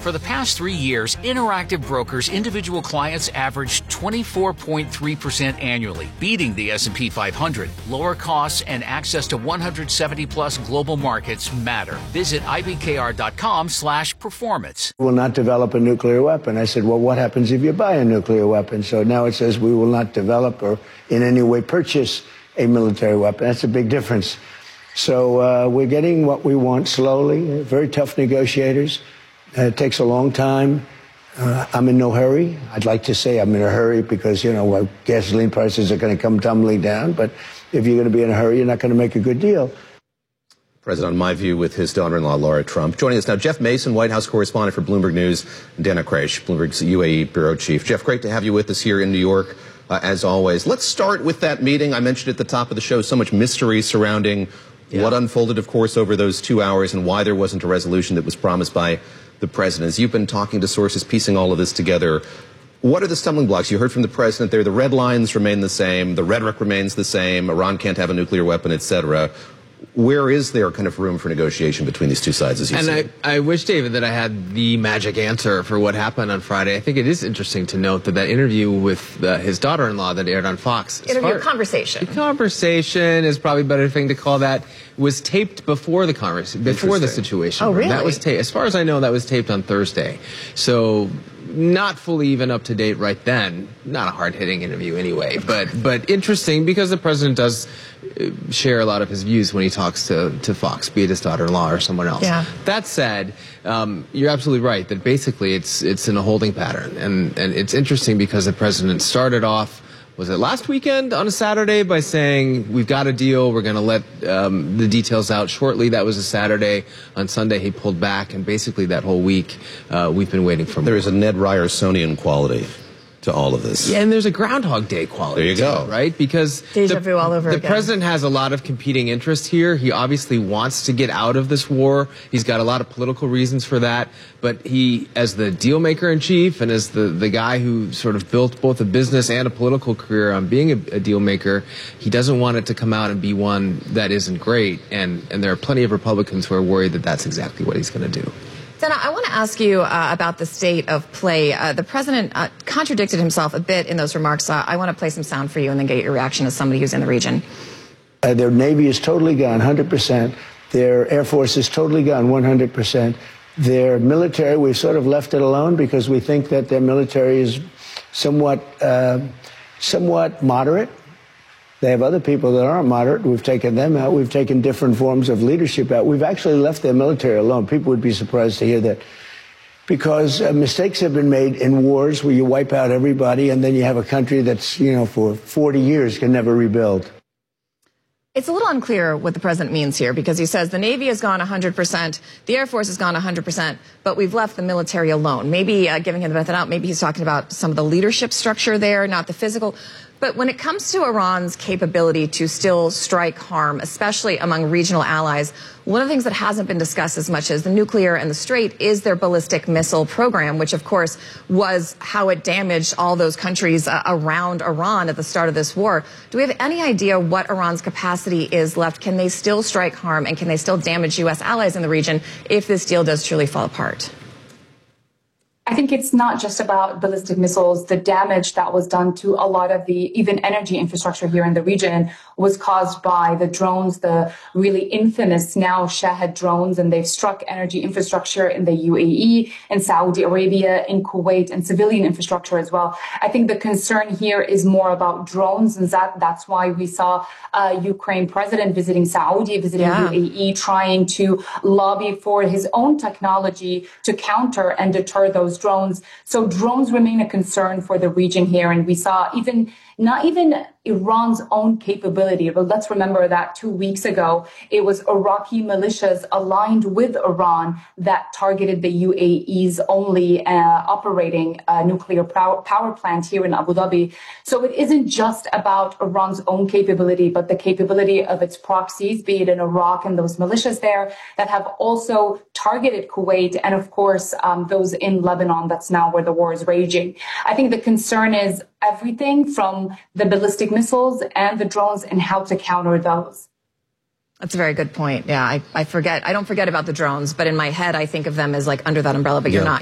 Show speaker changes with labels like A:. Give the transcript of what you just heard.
A: For the past 3 years, Interactive Brokers individual clients averaged 24.3% annually, beating the S&P 500. Lower costs and access to 170-plus global markets matter. Visit ibkr.com/performance.
B: Will not develop a nuclear weapon. I said, well, what happens if you buy a nuclear weapon? So now it says we will not develop or in any way purchase a military weapon. That's a big difference. So we're getting what we want slowly. Very tough negotiators. It takes a long time. I'm in no hurry. I'd like to say I'm in a hurry because, gasoline prices are going to come tumbling down. But if you're going to be in a hurry, you're not going to make a good deal.
C: President, on my view, with his daughter-in-law, Laura Trump. Joining us now, Jeff Mason, White House correspondent for Bloomberg News, and Dana Kraish, Bloomberg's UAE bureau chief. Jeff, great to have you with us here in New York, as always. Let's start with that meeting. I mentioned at the top of the show so much mystery surrounding what unfolded, of course, over those 2 hours and why there wasn't a resolution that was promised by the president. As you've been talking to sources, piecing all of this together, what are the stumbling blocks? You heard from the president there. The red lines remain the same. The rhetoric remains the same. Iran can't have a nuclear weapon, etc. Where is there kind of room for negotiation between these two sides, as you see?
D: And I wish, David, that I had the magic answer for what happened on Friday. I think it is interesting to note that interview with his daughter-in-law that aired on Fox. Conversation is probably a better thing to call that. Was taped before the situation.
E: Oh, really?
D: That was taped. As far as I know, that was taped on Thursday. So not fully even up to date right then. Not a hard-hitting interview anyway, but interesting because the president does share a lot of his views when he talks to Fox, be it his daughter-in-law or someone else.
E: Yeah.
D: That said, you're absolutely right that basically it's in a holding pattern, and it's interesting because the president started off, was it last weekend on a Saturday, by saying we've got a deal, we're going to let the details out shortly. That was a Saturday. On Sunday he pulled back, and basically that whole week we've been waiting for more.
C: There is a Ned Ryersonian quality to all of this.
D: Yeah, and there's a Groundhog Day quality.
C: There you go.
D: Right? Because
E: Deja vu all over
D: the
E: again.
D: president has a lot of competing interests here. He obviously wants to get out of this war. He's got a lot of political reasons for that. But he, as the deal maker in chief and as the guy who sort of built both a business and a political career on being a deal maker, he doesn't want it to come out and be one that isn't great. And there are plenty of Republicans who are worried that that's exactly what he's going to do.
E: Dana, I want to ask you about the state of play. The president contradicted himself a bit in those remarks. I want to play some sound for you and then get your reaction as somebody who's in the region.
B: Their Navy is totally gone, 100%. Their Air Force is totally gone, 100%. Their military, we've sort of left it alone because we think that their military is somewhat moderate. They have other people that aren't moderate. We've taken them out. We've taken different forms of leadership out. We've actually left their military alone. People would be surprised to hear that. Because mistakes have been made in wars where you wipe out everybody and then you have a country that's, for 40 years can never rebuild.
E: It's a little unclear what the president means here because he says the Navy has gone 100%, the Air Force has gone 100%, but we've left the military alone. Maybe giving him the benefit out, maybe he's talking about some of the leadership structure there, not the physical. But when it comes to Iran's capability to still strike harm, especially among regional allies, one of the things that hasn't been discussed as much as the nuclear and the Strait is their ballistic missile program, which, of course, was how it damaged all those countries around Iran at the start of this war. Do we have any idea what Iran's capacity is left? Can they still strike harm, and can they still damage U.S. allies in the region if this deal does truly fall apart?
F: I think it's not just about ballistic missiles. The damage that was done to a lot of the even energy infrastructure here in the region was caused by the drones, the really infamous now Shahed drones, and they've struck energy infrastructure in the UAE, in Saudi Arabia, in Kuwait, and civilian infrastructure as well. I think the concern here is more about drones, and that's why we saw Ukraine president visiting Saudi, visiting UAE, trying to lobby for his own technology to counter and deter those drones. So drones remain a concern for the region here, and we saw not even Iran's own capability. But let's remember that 2 weeks ago, it was Iraqi militias aligned with Iran that targeted the UAE's only operating nuclear power plant here in Abu Dhabi. So it isn't just about Iran's own capability, but the capability of its proxies, be it in Iraq and those militias there that have also targeted Kuwait, and of course, those in Lebanon. That's now where the war is raging. I think the concern is everything from the ballistic missiles and the drones and how to counter those.
E: That's a very good point. Yeah, I don't forget about the drones, but in my head, I think of them as like under that umbrella, but you're not.